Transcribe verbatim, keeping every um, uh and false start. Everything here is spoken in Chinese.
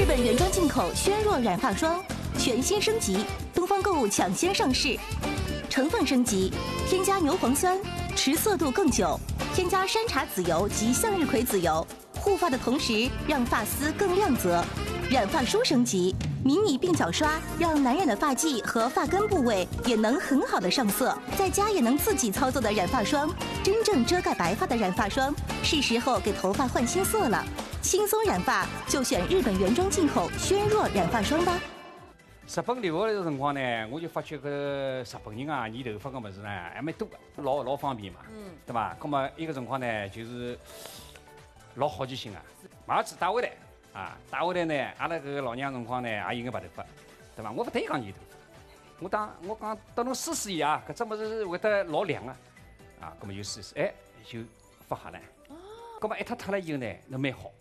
本原装进口轩若染发霜全新升级，东方购物抢先上市，成分升级，添加牛磺酸，持色度更久，添加山茶籽油及向日葵籽油，护发的同时让发丝更亮泽。染发梳升级，迷你鬓角刷让难染的发际和发根部位也能很好的上色，在家也能自己操作的染发霜，真正遮盖白发的染发霜，是时候给头发换新色了。轻松染发就选日本原装进口轩若染发霜吧。 日本留学的辰光呢，我就发觉搿日本人啊，染头发个物事呢还蛮多，老老方便嘛，嗯，对伐？咁么一个辰光呢，就是老好奇心啊，马上子带回来啊，带回来呢，阿拉搿个老娘辰光呢也有眼白头发，对伐？我勿对讲染头发，我当我讲等侬试试伊啊，搿只物事会得老凉啊，啊，咁么就试试，哎，就发黑了。咁么一脱脱了以后呢，那蛮好。